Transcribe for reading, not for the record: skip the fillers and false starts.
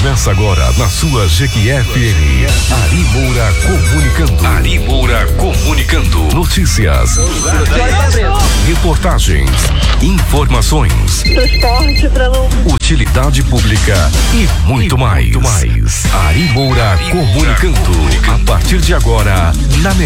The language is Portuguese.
Começa agora na sua Jequié-FM. Ari Moura comunicando. Ari Moura comunicando. Notícias, reportagens, informações, transporte para não... utilidade pública e muito mais. Ari Moura comunicando. A partir de agora, na